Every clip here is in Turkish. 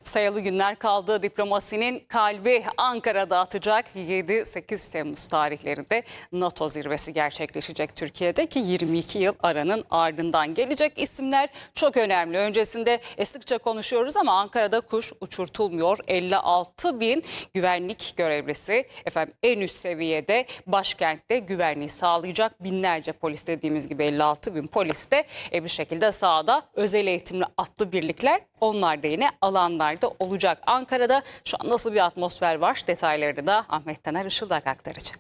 Sayılı günler kaldı. Diplomasinin kalbi Ankara'da atacak. 7-8 Temmuz tarihlerinde NATO zirvesi gerçekleşecek Türkiye'de ki 22 yıl aranın ardından gelecek isimler çok önemli. Öncesinde sıkça konuşuyoruz ama Ankara'da kuş uçurtulmuyor. 56 bin güvenlik görevlisi en üst seviyede başkentte güvenliği sağlayacak. Binlerce polis, dediğimiz gibi 56 bin polis de bir şekilde sahada, özel eğitimli atlı birlikler, onlar da yine alanlarda olacak. Ankara'da şu an nasıl bir atmosfer var? Detaylarını da Ahmet Taner Işıldak aktaracak.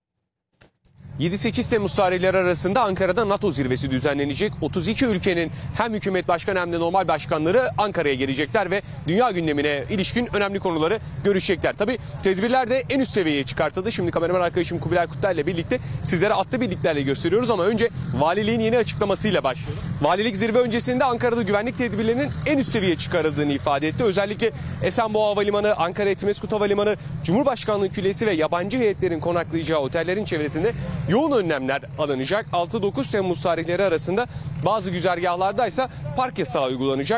7-8 Temmuz tarihleri arasında Ankara'da NATO zirvesi düzenlenecek. 32 ülkenin hem hükümet başkanı hem de normal başkanları Ankara'ya gelecekler ve dünya gündemine ilişkin önemli konuları görüşecekler. Tabii tedbirler de en üst seviyeye çıkartıldı. Şimdi kameraman arkadaşım Kubilay Kutlar ile birlikte sizlere atlı birliklerle gösteriyoruz ama önce valiliğin yeni açıklamasıyla başlayalım. Valilik zirve öncesinde Ankara'da güvenlik tedbirlerinin en üst seviyeye çıkarıldığını ifade etti. Özellikle Esenboğa Havalimanı, Ankara Etimeskut Havalimanı, Cumhurbaşkanlığı Külesi ve yabancı heyetlerin konaklayacağı otellerin çevresinde yoğun önlemler alınacak. 6-9 Temmuz tarihleri arasında bazı güzergahlardaysa park yasağı uygulanacak.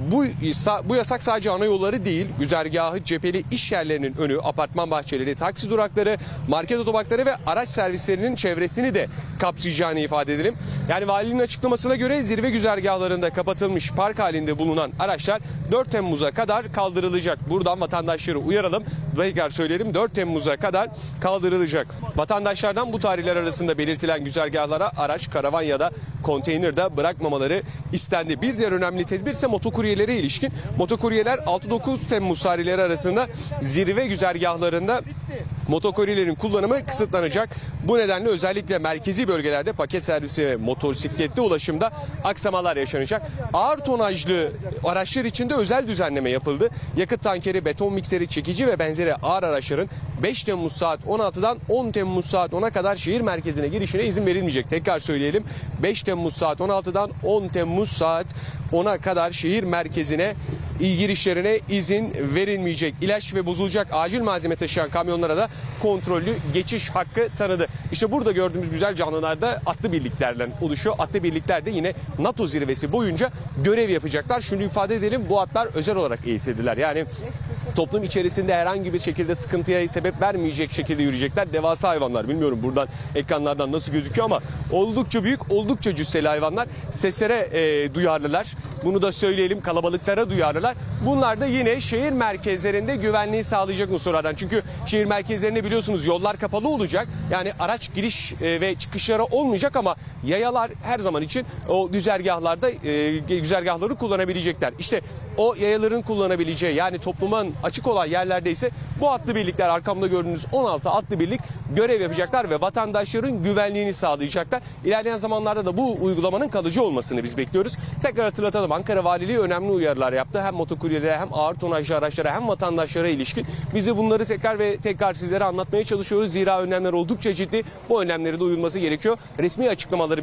Bu yasak sadece ana yolları değil, güzergahı, cepheli iş yerlerinin önü, apartman bahçeleri, taksi durakları, market otoparkları ve araç servislerinin çevresini de kapsayacağını ifade edelim. Yani valiliğin açıklamasına göre zirve güzergahlarında kapatılmış park halinde bulunan araçlar 4 Temmuz'a kadar kaldırılacak. Buradan vatandaşları uyaralım. Tekrar söyleyelim, 4 Temmuz'a kadar kaldırılacak. Vatandaşlardan bu tarihler arasında belirtilen güzergahlara araç, karavan ya da konteyner de bırakmamaları istendi. Bir diğer önemli tedbir ise motokuryelere ilişkin. Motokuryeler 6-9 Temmuz tarihleri arasında zirve güzergahlarında motokuryelerin kullanımı kısıtlanacak. Bu nedenle özellikle merkezi bölgelerde paket servisi ve motosikletli ulaşımda aksamalar yaşanacak. Ağır tonajlı araçlar için de özel düzenleme yapıldı. Yakıt tankeri, beton mikseri, çekici ve benzeri ağır araçların 5 Temmuz saat 16'dan 10 Temmuz saat 10'a kadar şehir merkezine girişine izin verilmeyecek. Tekrar söyleyelim. 5 Temmuz saat 16'dan 10 Temmuz saat 10'a kadar şehir merkezine girişlerine izin verilmeyecek. İlaç ve bozulacak acil malzeme taşıyan kamyonlara da kontrollü geçiş hakkı tanıdı. İşte burada gördüğümüz güzel canlılar da atlı birliklerden oluşuyor. Atlı birlikler de yine NATO zirvesi boyunca görev yapacaklar. Şunu ifade edelim, bu atlar özel olarak eğitildiler. Yani toplum içerisinde herhangi bir şekilde sıkıntıya sebep vermeyecek şekilde yürüyecekler. Devasa hayvanlar. Bilmiyorum buradan ekranlardan nasıl gözüküyor ama oldukça büyük, oldukça cüsseli hayvanlar. Seslere duyarlılar. Bunu da söyleyelim, kalabalıklara duyarlılar. Bunlar da yine şehir merkezlerinde güvenliği sağlayacak unsurlardan. Çünkü şehir merkezlerinde biliyorsunuz yollar kapalı olacak. Yani araç giriş ve çıkışları olmayacak ama yayalar her zaman için o güzergahlarda güzergahları kullanabilecekler. İşte o yayaların kullanabileceği, yani toplumun açık olan yerlerde ise bu atlı birlikler, arkamda gördüğünüz 16 atlı birlik görev yapacaklar ve vatandaşların güvenliğini sağlayacaklar. İlerleyen zamanlarda da bu uygulamanın kalıcı olmasını biz bekliyoruz. Tekrar hatırlatalım, Ankara Valiliği önemli uyarılar yaptı. Hem motokuryelere hem ağır tonajlı araçlara hem vatandaşlara ilişkin. Biz de bunları tekrar sizlere anlatmaya çalışıyoruz. Zira önlemler oldukça ciddi. Bu önlemlere de uyulması gerekiyor. Resmi açıklamaları